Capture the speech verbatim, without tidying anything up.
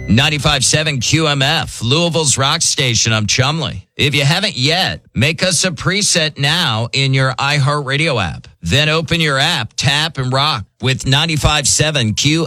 ninety-five point seven Q M F, Louisville's rock station. I'm Chumley. If you haven't yet, make us a preset now in your iHeartRadio app. Then open your app, tap, and rock with ninety-five point seven Q